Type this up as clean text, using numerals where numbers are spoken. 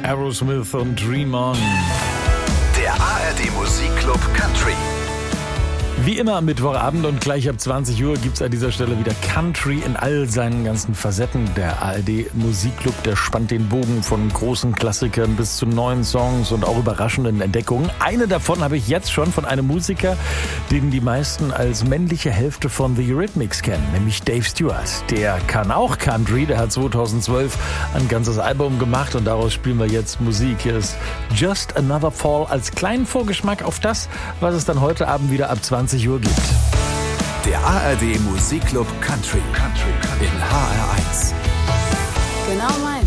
Aerosmith und Dream On. Der ARD Musikclub Country. Wie immer am Mittwochabend und gleich ab 20 Uhr gibt's an dieser Stelle wieder Country in all seinen ganzen Facetten. Der ARD Musikclub, der spannt den Bogen von großen Klassikern bis zu neuen Songs und auch überraschenden Entdeckungen. Eine davon habe ich jetzt schon von einem Musiker, den die meisten als männliche Hälfte von The Eurythmics kennen, nämlich Dave Stewart. Der kann auch Country, der hat 2012 ein ganzes Album gemacht und daraus spielen wir jetzt Musik. Hier ist Just Another Fall als kleinen Vorgeschmack auf das, was es dann heute Abend wieder ab 20 Uhr gibt. Der ARD Musikclub Country in HR1. Genau mein